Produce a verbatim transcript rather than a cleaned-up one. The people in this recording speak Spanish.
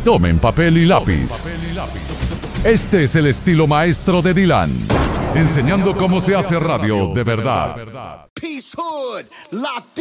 Tomen papel y lápiz. Este es el estilo maestro de Dylan, enseñando cómo se hace radio de verdad.